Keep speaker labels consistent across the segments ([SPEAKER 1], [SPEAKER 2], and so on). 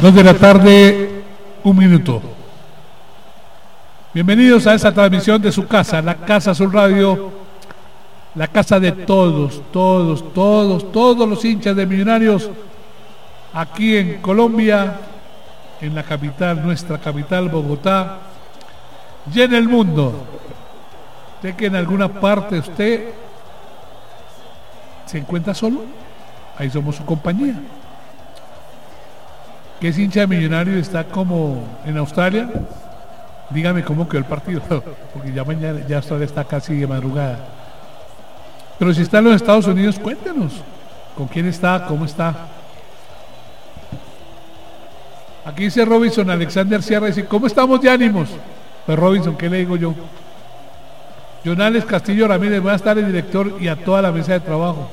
[SPEAKER 1] 2 de la tarde, 1 minuto. Bienvenidos a esta transmisión de su casa, la Casa Azul Radio, la casa de todos los hinchas de Millonarios aquí en Colombia, en la capital, nuestra capital, Bogotá, y en el mundo. Sé que en alguna parte usted se encuentra solo, ahí somos su compañía. Que es hincha de Millonarios, está como en Australia. Dígame cómo quedó el partido, porque ya mañana, ya Australia está casi de madrugada. Pero si está en los Estados Unidos, cuéntenos con quién está, cómo está. Aquí dice Robinson Alexander Sierra, dice, ¿cómo estamos de ánimos? Pues Robinson, ¿qué le digo yo? Jonales Castillo Ramírez, buenas tardes, director, y a toda la mesa de trabajo.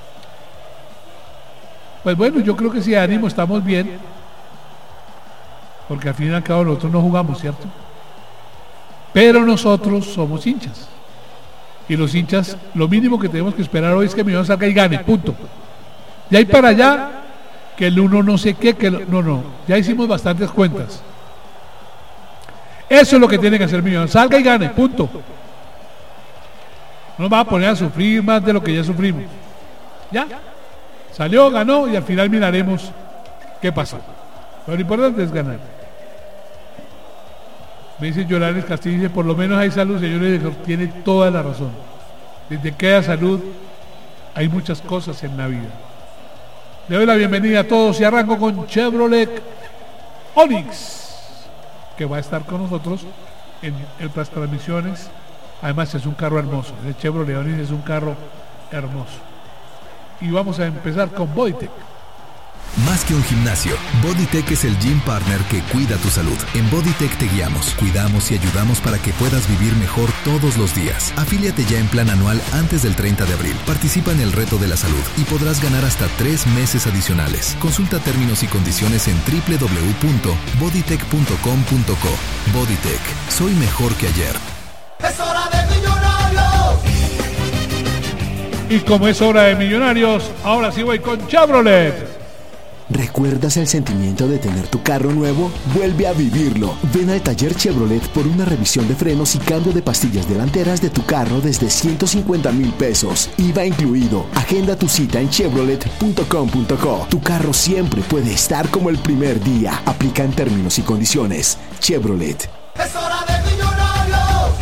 [SPEAKER 1] Pues bueno, yo creo que si de ánimo estamos bien, porque al fin y al cabo nosotros no jugamos, ¿cierto? Pero nosotros somos hinchas. Y los hinchas, lo mínimo que tenemos que esperar hoy es que Millonarios salga y gane, punto. De ahí para allá, que el uno no sé qué, no, ya hicimos bastantes cuentas. Eso es lo que tiene que hacer Millonarios, salga y gane, punto. No nos va a poner a sufrir más de lo que ya sufrimos. Ya, salió, ganó y al final miraremos qué pasó. Pero lo importante es ganar. Me dice Yolanes Castillo, dice, por lo menos hay salud, señores, tiene toda la razón. Desde que haya salud, hay muchas cosas en la vida. Le doy la bienvenida a todos y arranco con Chevrolet Onix, que va a estar con nosotros en las transmisiones. Además es un carro hermoso, el Chevrolet Onix es un carro hermoso. Y vamos a empezar con Bodytech.
[SPEAKER 2] Más que un gimnasio, Bodytech es el gym partner que cuida tu salud. En Bodytech te guiamos, cuidamos y ayudamos para que puedas vivir mejor todos los días. Afíliate ya en plan anual antes del 30 de abril. Participa en el reto de la salud y podrás ganar hasta 3 meses adicionales. Consulta términos y condiciones en www.bodytech.com.co. Bodytech, soy mejor que ayer.
[SPEAKER 3] ¡Es hora de Millonarios!
[SPEAKER 1] Y como es hora de Millonarios, ahora sí voy con Chevrolet.
[SPEAKER 4] ¿Recuerdas el sentimiento de tener tu carro nuevo? Vuelve a vivirlo. Ven al taller Chevrolet por una revisión de frenos y cambio de pastillas delanteras de tu carro desde 150,000 pesos. IVA incluido. Agenda tu cita en chevrolet.com.co. Tu carro siempre puede estar como el primer día. Aplica en términos y condiciones. Chevrolet.
[SPEAKER 3] ¡Es hora de Millonarios!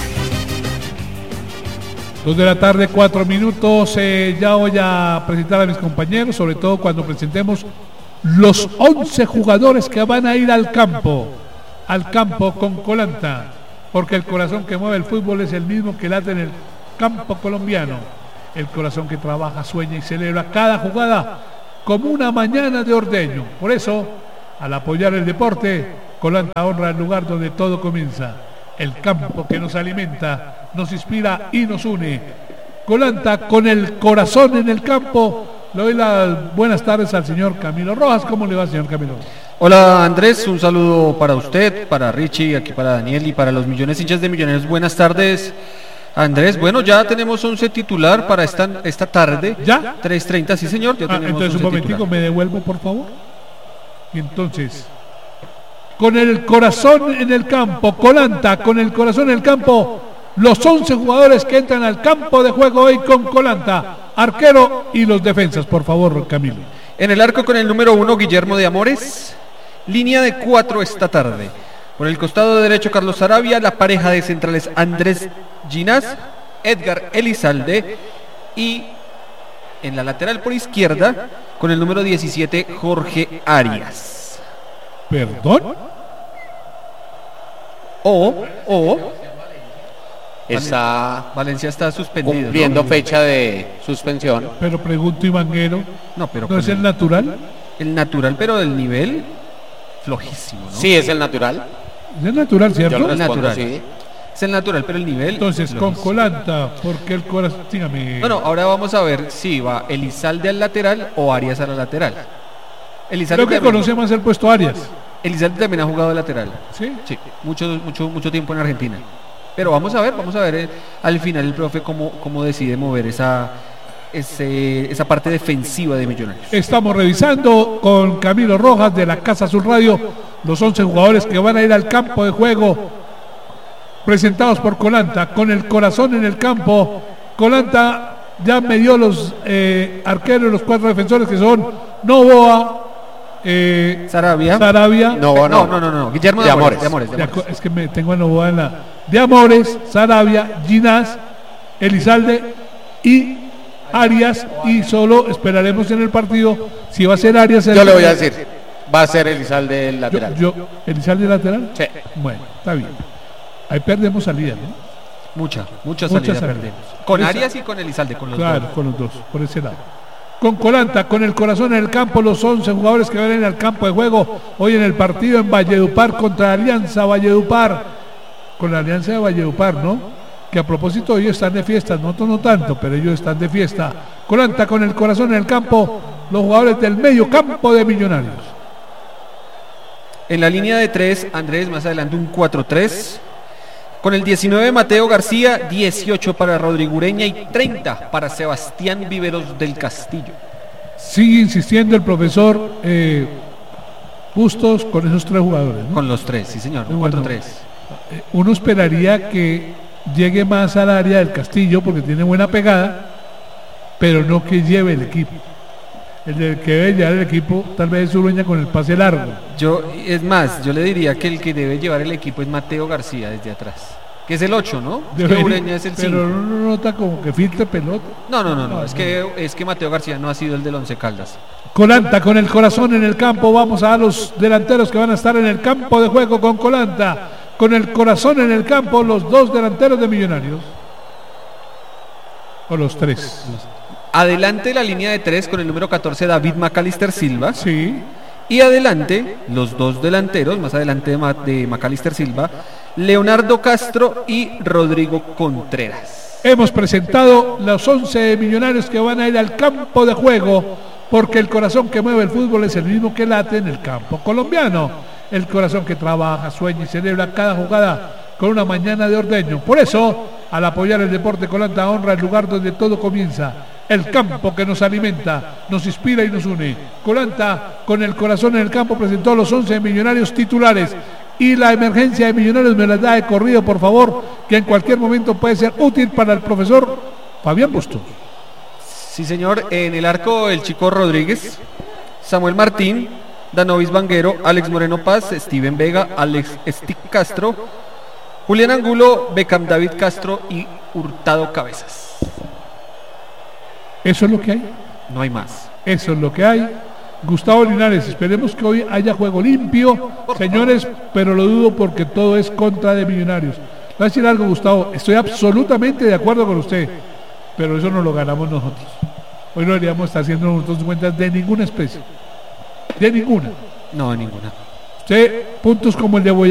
[SPEAKER 1] 2 de la tarde, 4 minutos. Ya voy a presentar a mis compañeros, sobre todo cuando presentemos los 11 jugadores que van a ir al campo con Colanta, porque el corazón que mueve el fútbol es el mismo que late en el campo colombiano. El corazón que trabaja, sueña y celebra cada jugada como una mañana de ordeño. Por eso, al apoyar el deporte, Colanta honra el lugar donde todo comienza. El campo que nos alimenta, nos inspira y nos une. Colanta, con el corazón en el campo. Le doy las buenas tardes al señor Camilo Rojas. ¿Cómo le va, señor Camilo?
[SPEAKER 5] Hola Andrés, un saludo para usted, para Richie, aquí para Daniel y para los millones hinchas de Millonarios. Buenas tardes, Andrés. Bueno, ya tenemos 11 titular para esta tarde.
[SPEAKER 1] ¿Ya?
[SPEAKER 5] 3:30, sí señor, ya tenemos
[SPEAKER 1] entonces
[SPEAKER 5] 11
[SPEAKER 1] un momentico,
[SPEAKER 5] titular.
[SPEAKER 1] me devuelvo por favor. Y entonces, con el corazón en el campo, Colanta, con el corazón en el campo, los 11 jugadores que entran al campo de juego hoy con Colanta, arquero y los defensas, por favor, Camilo.
[SPEAKER 5] En el arco con el número 1, Guillermo de Amores. Línea de 4 esta tarde. Por el costado derecho, Carlos Sarabia. La pareja de centrales, Andrés Ginás, Edgar Elizalde. Y en la lateral por izquierda, con el número 17, Jorge Arias.
[SPEAKER 1] ¿Perdón?
[SPEAKER 5] Valencia está suspendido,
[SPEAKER 6] cumpliendo
[SPEAKER 5] ¿no?
[SPEAKER 6] fecha de suspensión.
[SPEAKER 1] Pero pregunto, Ivanguero,
[SPEAKER 5] No, pero
[SPEAKER 1] ¿no es el natural?
[SPEAKER 5] el natural, pero del nivel flojísimo, ¿no?
[SPEAKER 6] Sí, es el natural.
[SPEAKER 1] Es el natural, ¿cierto?
[SPEAKER 6] Yo lo respondo,
[SPEAKER 5] natural.
[SPEAKER 6] sí.
[SPEAKER 5] Es el natural, pero el nivel
[SPEAKER 1] Entonces, con
[SPEAKER 5] flojísimo.
[SPEAKER 1] Colanta, porque el corazón... Dígame.
[SPEAKER 5] Bueno, ahora vamos a ver si va Elizalde al lateral o Arias a la lateral. Elizalde
[SPEAKER 1] Creo que conoce más el puesto Arias.
[SPEAKER 5] Elizalde también ha jugado de lateral.
[SPEAKER 1] ¿Sí?
[SPEAKER 5] Sí, mucho tiempo en Argentina. Pero vamos a ver al final el profe cómo decide mover esa esa parte defensiva de Millonarios.
[SPEAKER 1] Estamos revisando con Camilo Rojas de la Casa Azul Radio los 11 jugadores que van a ir al campo de juego, presentados por Colanta, con el corazón en el campo. Colanta ya me dio los arqueros, los 4 defensores que son Novoa,
[SPEAKER 5] Sarabia.
[SPEAKER 6] No.
[SPEAKER 5] Guillermo de Amores.
[SPEAKER 1] Es que me tengo a Novoa en la de Amores, Sarabia, Ginás, Elizalde y Arias, y solo esperaremos en el partido si va a ser Arias.
[SPEAKER 6] Yo le voy a decir, va a ser Elizalde el lateral.
[SPEAKER 1] ¿Elizalde lateral?
[SPEAKER 6] Sí.
[SPEAKER 1] Bueno, está bien. Ahí perdemos salida, ¿no?
[SPEAKER 5] Mucha salida perdemos. Con Arias y con Elizalde, con los dos.
[SPEAKER 1] Claro, con los dos, por ese lado. Con Colanta, con el corazón en el campo, los 11 jugadores que van a ir al campo de juego hoy en el partido en Valledupar contra Alianza Valledupar. Con la Alianza de Valledupar, ¿no? Que a propósito ellos están de fiesta, nosotros no tanto, pero ellos están de fiesta. Colanta con el corazón en el campo, los jugadores del medio campo de Millonarios.
[SPEAKER 5] En la línea de 3, Andrés, más adelante un 4-3. Con el 19 Mateo García, 18 para Rodrigo Ureña y 30 para Sebastián Viveros del Castillo.
[SPEAKER 1] Sigue insistiendo el profesor Bustos con esos 3 jugadores, ¿no?
[SPEAKER 5] Con los 3, sí señor, un 4-3.
[SPEAKER 1] Uno esperaría que llegue más al área del Castillo porque tiene buena pegada, pero no que lleve el equipo. El que debe llevar el equipo tal vez es Ureña con el pase largo.
[SPEAKER 5] Yo le diría que el que debe llevar el equipo es Mateo García desde atrás, que es el 8, ¿no? Ureña es el 5.
[SPEAKER 1] Pero no nota como que filtre pelota.
[SPEAKER 5] No. Es que Mateo García no ha sido el del Once Caldas.
[SPEAKER 1] Colanta con el corazón en el campo. Vamos a los delanteros que van a estar en el campo de juego con Colanta. Con el corazón en el campo, los 2 delanteros de Millonarios. O los 3.
[SPEAKER 5] Adelante la línea de 3 con el número 14, David Macalister Silva.
[SPEAKER 1] Sí.
[SPEAKER 5] Y adelante, los 2 delanteros, más adelante de Macalister Silva, Leonardo Castro y Rodrigo Contreras.
[SPEAKER 1] Hemos presentado los 11 Millonarios que van a ir al campo de juego, porque el corazón que mueve el fútbol es el mismo que late en el campo colombiano. El corazón que trabaja, sueña y celebra cada jugada con una mañana de ordeño. Por eso, al apoyar el deporte, Colanta honra el lugar donde todo comienza. El campo que nos alimenta, nos inspira y nos une. Colanta, con el corazón en el campo, presentó los 11 Millonarios titulares. Y la emergencia de Millonarios me la da de corrido, por favor, que en cualquier momento puede ser útil para el profesor Fabián Bustos.
[SPEAKER 5] Sí, señor. En el arco, el Chico Rodríguez, Samuel Martín, Danovis Vanguero, Alex Moreno Paz, Steven Vega, Alex Stick Castro, Julián Angulo, Beckham David Castro y Hurtado Cabezas.
[SPEAKER 1] ¿Eso es lo que hay?
[SPEAKER 5] No hay más.
[SPEAKER 1] Eso es lo que hay. Gustavo Linares, esperemos que hoy haya juego limpio, señores, pero lo dudo porque todo es contra de Millonarios. Voy a decir algo, Gustavo, estoy absolutamente de acuerdo con usted, pero eso no lo ganamos nosotros. Hoy no deberíamos estar haciendo nosotros cuentas de ninguna especie. De ninguna.
[SPEAKER 5] No, de ninguna.
[SPEAKER 1] Usted, puntos como el de Boyacá.